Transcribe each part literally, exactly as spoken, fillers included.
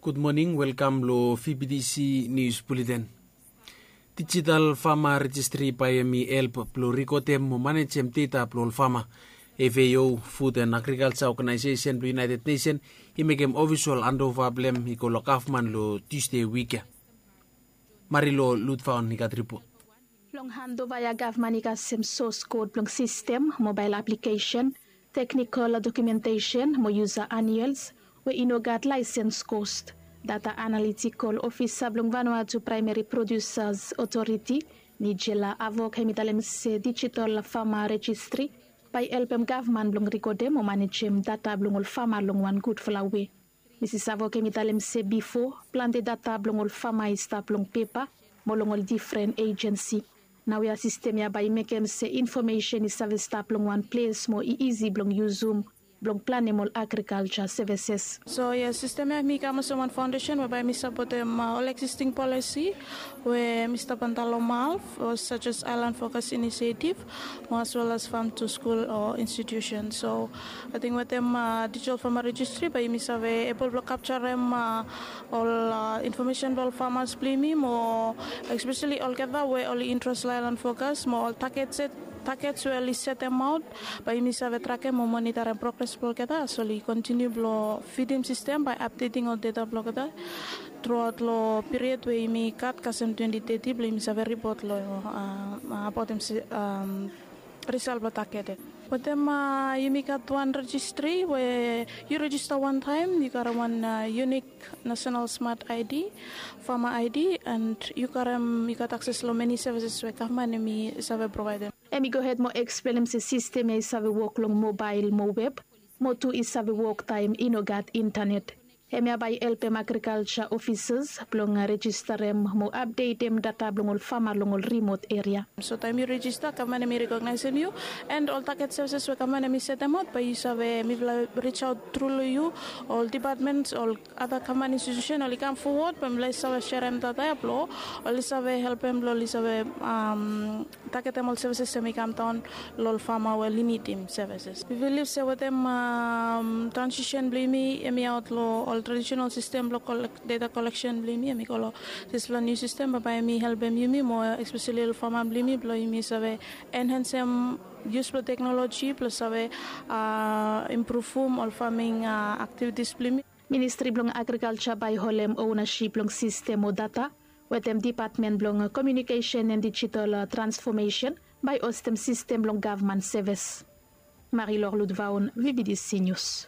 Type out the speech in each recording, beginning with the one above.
Good morning, welcome lo V B D C News Bulletin. Digital Farmer Registry payami help plo rikotem mo managem data plo farmer. F A O, Food and Agriculture Organization plo United Nations, imegem official ando problem ikolo kafman lo Tuesday week. Marilo Ludfaun hikat report. Long hando via government ikasem source code plong system, mobile application, technical documentation, mo user annuals, we inogat license cost. Data Analytical Office sablong Vanuatu Primary Producers Authority, Nigela Avok Hemitalem se Digital Farmer Registry, by helpem government blong recordem o managem data blong ol farmer long one good flawe. Missus Avok Hemitalem se before, plan de data blong ol farmer is tap long paper, molong ol different agency. Now we are system ya by makem se information is service tap long one place mo easy blong use Zoom. Blong Planimol Agriculture Services. So yeah, system ya mi kama one foundation whereby mi support them uh, all existing policy where Mister Pantalomal uh, such as Island Focus Initiative as well as farm to school or institution. So I think with them uh, digital farmer registry by mi save able to capture them uh, all uh, information about farmers plimi more especially all gather where only interest Island Focus more all targets it targets will set them out by mi save track mo monitor and progress block kita so we continue blow feeding system by updating all data block kita throughout lo period we mi cut kasem twenty thirty bli mi save report lo uh, about them um, result block target but them uh, you make at one registry where you register one time you got one uh, unique national smart I D farmer I D and you got um, you got access to many services where government mi save provide. Emi go ahead mo explain se system e save work long mobile mo web mo tu is save work time inogat internet. Emi abay helpem agriculture officers plong register em mo update em data blong farmer long remote area. So time you register, kamane mi recognize you and all target services we kamane mi set them out by you save mi reach out through you all departments all other command institution all come forward pem le save share em data uplo all save help em lo save um target em all services semi come down lol farmer well limit em services. We believe say with them um, transition blimi emi out lo all traditional system lo collect data collection blimi emi kolo this new system by me help em yumi more especially farmer blimi blo yumi save enhance em useful technology plus save uh, improve all farming uh, activities blimi. Ministry blong agriculture by holem ownership long system o data with them department blong communication and digital uh, transformation by ostem system blong government service. Marie-Laure Ludvaun, V B D C News.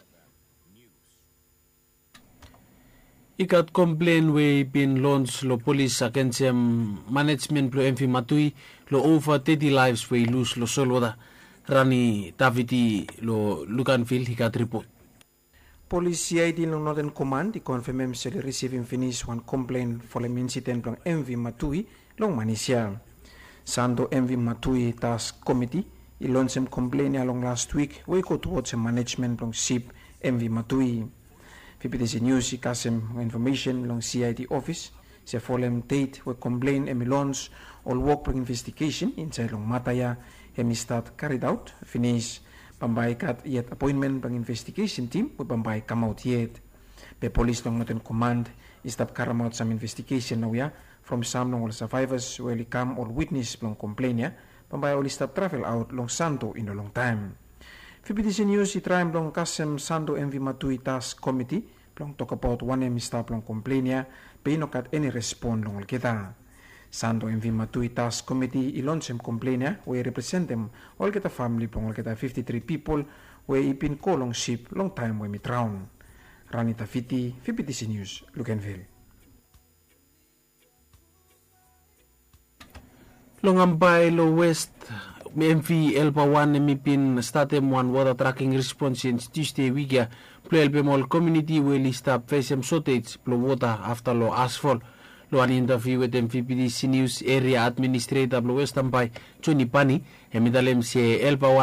Ikat complain we been launched lo police against um, management lo M V Matui lo over thirty lives we lose lo solwada Rani Davidi lo Lucanville hikat report. Police C I D ng Northern Command i confirm sila receiving finish one complaint for the incident ng M V Matui long Manisya. Sando M V Matui Task Committee i launch some complaint along last week we go towards the management ng S I P M V Matui. V B D C News i kasem information long C I D office sa folem date we complain emi launch all work for investigation inside long mataya emi start carried out finish pambay kat yet appointment pang investigation team we pambay come out yet the police long Northern Command is stop carry out some investigation now ya from some long all survivors will come all witness long complain ya pambay all stop travel out long Santo in a long time. V B D C News i try long kasem Santo M V Matui Task Committee long talk about one M stop long complain ya pino kat any respond long kita. Santo M V Matui Task Committee i launch em complain ya we represent them all kita family long kita fifty-three people we ipin ko long ship long time we mitraun. Ranita Fiti, V B D C News, Lucanville. Longambay lo West M V Elpa one emipin statem one water tracking response since Tuesday week plo elpemol community will stop facem shortage plo water after lo asphalt lo an interview with M V P D C News area administrator plo West Ambay Johnny Pani emidalem se Elpa one